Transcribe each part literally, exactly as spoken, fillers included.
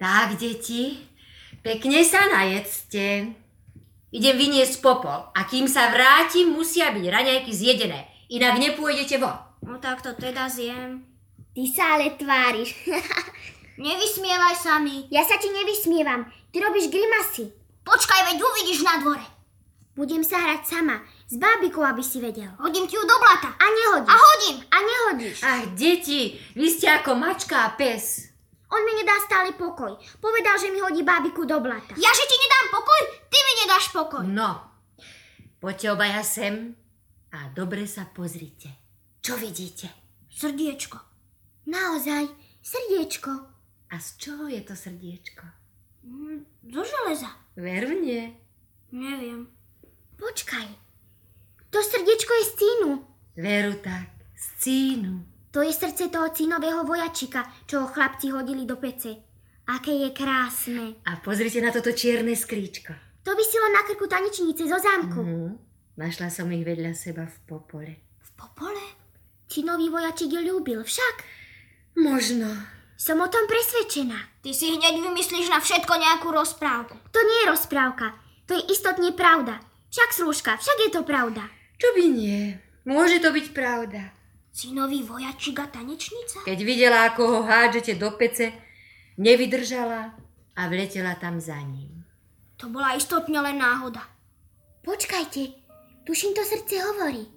Tak, deti, pekne sa najedzte. Idem vyniesť popol a kým sa vrátim, musia byť raňajky zjedené. Inak nepôjdete von. No tak to teda zjem. Ty sa ale tváriš. Nevysmievaj sa mi. Ja sa ti nevysmievam. Ty robíš grimasy. Počkaj, veď uvidíš na dvore. Budem sa hrať sama. S bábikou, aby si vedel. Hodím ti ju do blata. A nehodíš. A hodím. A nehodíš. Ach, deti, vy ste ako mačka a pes. On mi nedá stále pokoj. Povedal, že mi hodí bábiku do blata. Ja, že ti nedám pokoj? Ty mi nedáš pokoj. No, poďte obaja sem a dobre sa pozrite. Čo vidíte? Srdiečko. Naozaj, srdiečko. A z čoho je to srdiečko? Mm, zo železa. Veru nie. Neviem. Počkaj. To srdiečko je z cínu. Veru tak, z cínu. To je srdce toho cínového vojačika, čo ho chlapci hodili do pece. Aké je krásne. A pozrite na toto čierne skríčko. To visilo na krku tanečnice zo zámku. Mhm. Našla som ich vedľa seba v popole. V popole? Cínový vojačik ju ľúbil, však. Možno. Som o tom presvedčená. Ty si hneď vymyslíš na všetko nejakú rozprávku. To nie je rozprávka. To je istotne pravda. Však, Slúžka, však je to pravda. Čo by nie? Môže to byť pravda. Cínový vojačik a tanečnica? Keď videla, ako ho hádžete do pece, nevydržala a vletela tam za ním. To bola istotne len náhoda. Počkajte, tuším, to srdce hovorí.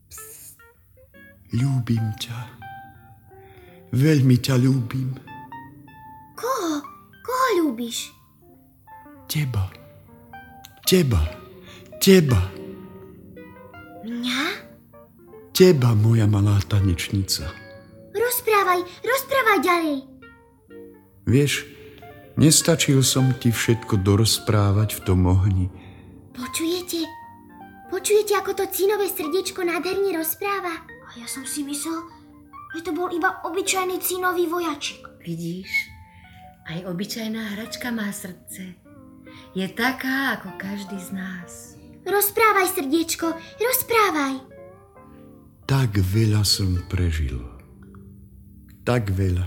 Ľúbim ťa. Veľmi ťa ľúbim. Koho? Koho ľúbiš? Teba. Teba. Teba. Mňa? Teba, moja malá tanečnica. Rozprávaj, rozprávaj ďalej. Vieš, nestačil som ti všetko dorozprávať v tom ohni. Počujete? Počujete, ako to cínové srdiečko nádherne rozpráva? A ja som si myslel, že to bol iba obyčajný cínový vojačik. Vidíš, aj obyčajná hračka má srdce. Je taká, ako každý z nás. Rozprávaj, srdiečko, rozprávaj. Tak veľa som prežil. Tak veľa.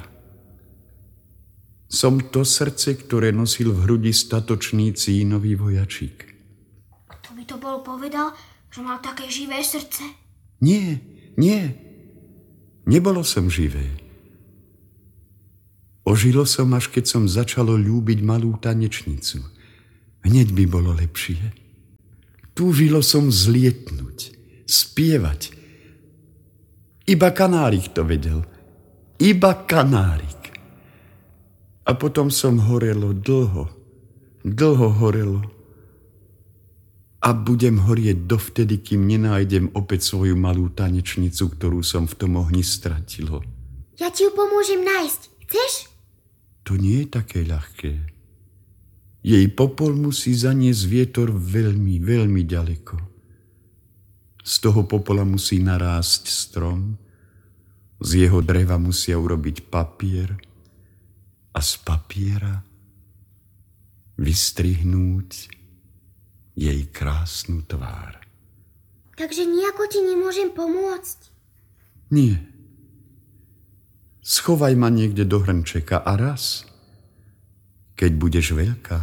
Som to srdce, ktoré nosil v hrudi statočný cínový vojačík. Kto by to bol povedal, že mal také živé srdce? Nie, nie. Nebolo som živé. Ožilo som, až keď som začalo ľúbiť malú tanečnicu. Hneď by bolo lepšie. Túžilo som zlietnúť, spievať. Iba kanárik to vedel. Iba kanárik. A potom som horelo dlho, dlho horelo. A budem horieť dovtedy, kým nenájdem opäť svoju malú tanečnicu, ktorú som v tom ohni stratilo. Ja ti ju pomôžem nájsť. Chceš? To nie je také ľahké. Jej popol musí zaniesť vietor veľmi, veľmi ďaleko. Z toho popola musí narásť strom, z jeho dreva musia urobiť papier a z papiera vystrihnúť jej krásnu tvár. Takže nejako ti nemôžem pomôcť? Nie. Schovaj ma niekde do hrnčeka a raz, keď budeš veľká,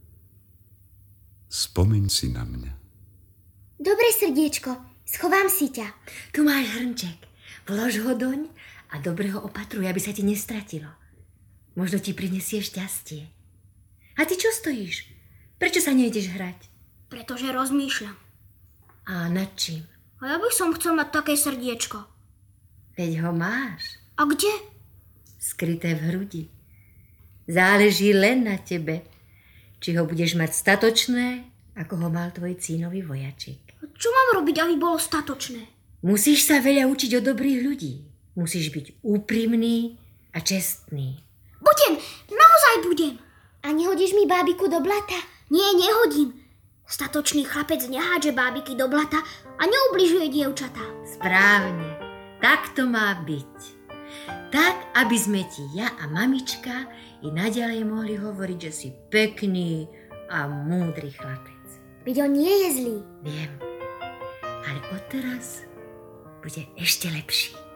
spomeň si na mňa. Dobre, srdiečko, schovám si ťa. Tu máš hrnček. Vlož ho doň a dobre ho opatruj, aby sa ti nestratilo. Možno ti prinesie šťastie. A ty čo stojíš? Prečo sa nejdeš hrať? Pretože rozmýšľam. A nad čím? A ja by som chcel mať také srdiečko. Veď ho máš. A kde? Skryté v hrudi. Záleží len na tebe, či ho budeš mať statočné, ako ho mal tvoj cínový vojačik. Čo mám robiť, aby bolo statočné? Musíš sa veľa učiť od dobrých ľudí. Musíš byť úprimný a čestný. Budem, naozaj budem. A nehodíš mi bábiku do blata? Nie, nehodím. Statočný chlapec nehádže bábiky do blata a neubližuje dievčatá. Správne, tak to má byť. Tak, aby sme ti ja a mamička i naďalej mohli hovoriť, že si pekný a múdry chlapec. Veď on nie je zlý. Viem, ale odteraz bude ešte lepší.